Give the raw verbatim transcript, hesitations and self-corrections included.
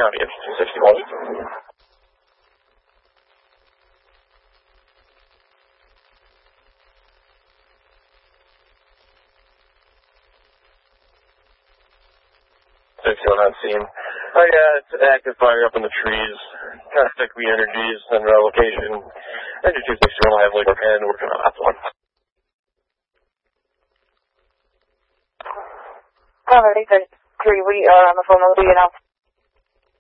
County, N G two sixty-one. sixty-one on scene. Oh yeah, it's active fire up in the trees. Contact the energies and uh, location. N G two sixty-one lively and working on that one. Alright, three, we are on the phone with you now.